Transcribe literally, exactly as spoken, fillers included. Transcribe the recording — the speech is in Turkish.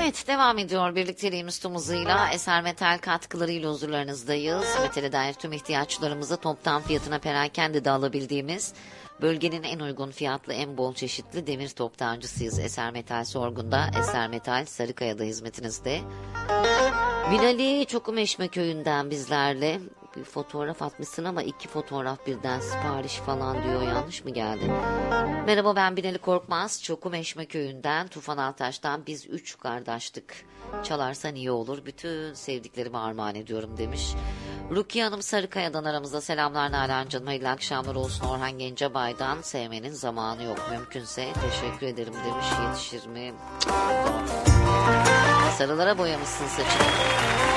Evet, devam ediyor birlikteliğimiz tüm hızıyla. Eser Metal katkılarıyla huzurlarınızdayız. Metale dair tüm ihtiyaçlarımızı toptan fiyatına perakende alabildiğimiz bölgenin en uygun fiyatlı, en bol çeşitli demir toptancısıyız. Eser Metal Sorgun'da, Eser Metal Sarıkaya'da hizmetinizde. Bilali Çokumeşme köyünden bizlerle. Bir fotoğraf atmışsın ama iki fotoğraf birden sipariş falan diyor. Yanlış mı geldi? Merhaba, ben Binali Korkmaz. Çokumeşme köyünden, Tufan Altaş'tan biz üç kardeştik. Çalarsan iyi olur. Bütün sevdiklerimi armağan ediyorum demiş. Rukiye Hanım Sarıkaya'dan aramızda. Selamlar Nalan canım. Hayırlı akşamlar olsun. Orhan Gencebay'dan sevmenin zamanı yok. Mümkünse teşekkür ederim demiş. Yetişir mi? Sarılara boyamışsın saçını.